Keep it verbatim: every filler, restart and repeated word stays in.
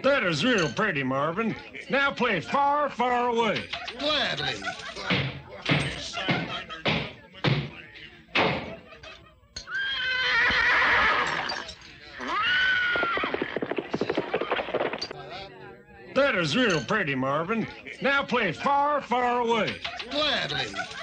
That is real pretty, Marvin. Now play Far, Far Away. Gladly. That is real pretty, Marvin. Now play Far, Far Away. Gladly.